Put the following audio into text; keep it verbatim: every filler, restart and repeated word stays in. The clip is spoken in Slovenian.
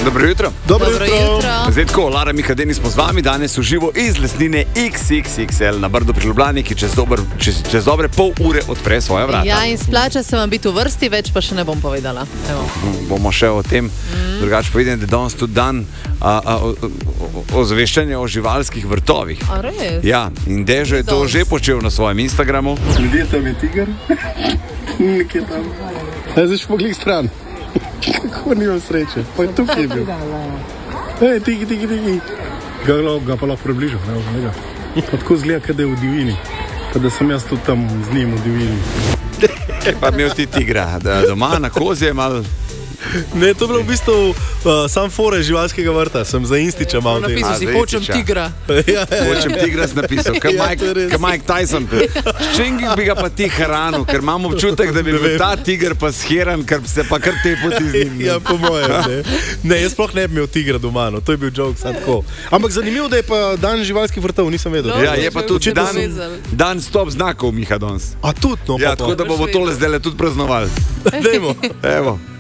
Dobro jutro. Dobro, Dobro jutro. jutro. Zdaj tako, Lara Mihadeni smo z vami, danes v živo iz lesnine iks iks iks el na Brdu pri Ljubljani, ki čez, dober, čez, čez dobre pol ure odpre svoja vrata. Ja, in splača se vam biti v vrsti, več pa še ne bom povedala. Evo. Bomo še o tem, mm. drugače povedem, da je danes tudi dan a, a, o, o, ozaveščanja o živalskih vrtovih. A res? Ja, in Dežo je to Danes. že počel na svojem Instagramu. Ljudje, tam je tiger. Nekje tam. Ja, zdaj špogli stran. Kako nimam sreče. Pa je tukaj bil. Ej, tiki, tiki, tiki. Ga, ga pa lahko približam. Ne, pa tako zgleda, kada je v divini. Kada sem jaz tudi tam z njim v divini. Pa imel ti tigra da, doma na kozje mal. Ne, to je bilo v bistvu uh, sam fore živalskega vrta, sem za Instiča malo tega. Napisal si, A, za hočem Ističa. tigra. Ja, ja, Hočem tigra si napisal, kot Ja, Mike, to je res. kot Mike Tyson. S čim bi ga pa ti hranil, ker imam občutek, da bi bil ta tiger pa shiran, ker se pa kar te poti z njim. Ja, po mojem. Ne. ne, jaz sploh ne bi imel tigra doma, no. To je bil joke, sad tako. Ampak zanimivo, da je pa dan živalskih vrtov, nisem vedel. No. Ja, je pa tudi Očitno dan, vezali. dan stop znakov, Miha, danes. A tudi, no, Ja, pa tako da bomo tole zdaj tudi praznovali. Dajmo. Evo.